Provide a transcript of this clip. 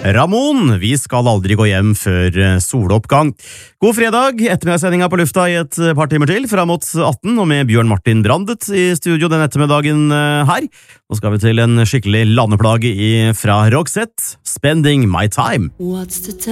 Ramón, vi skal aldri gå hjem før soloppgang. God fredag, ettermiddagssendinga på lufta i et par timer til, fram mot 18, og med Bjørn Martin Brandet i studio den ettermiddagen her. Nå skal vi til en skikkelig landeplage fra Roxette, Spending My Time.